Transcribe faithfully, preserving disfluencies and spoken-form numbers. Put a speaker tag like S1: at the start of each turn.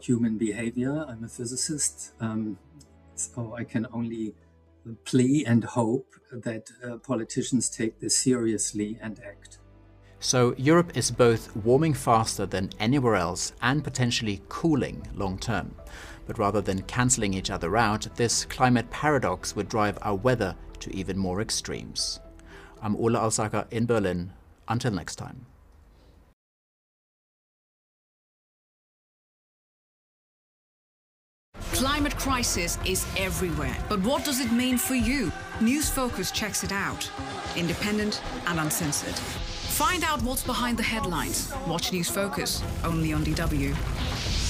S1: about human behavior. I'm a physicist, um, so I can only plea and hope that uh, politicians take this seriously and act.
S2: So Europe is both warming faster than anywhere else and potentially cooling long term. But rather than cancelling each other out, this climate paradox would drive our weather to even more extremes. I'm Ole Alsaker in Berlin. Until next time.
S3: Climate crisis is everywhere. But what does it mean for you? News Focus checks it out. Independent and uncensored. Find out what's behind the headlines. Watch News Focus, only on D W.